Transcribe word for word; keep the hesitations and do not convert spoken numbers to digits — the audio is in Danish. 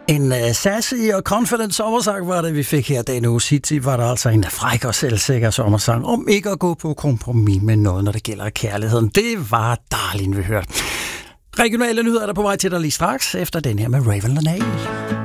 En uh, sassy og confident sommersang var det, vi fik her denne uge. City var der altså en fræk og selvsikker sommersang om ikke at gå på kompromis med noget, når det gælder kærligheden. Det var Darlene, vi hørte. Regionale nyheder er der på vej til dig lige straks, efter den her med Raven Lenae.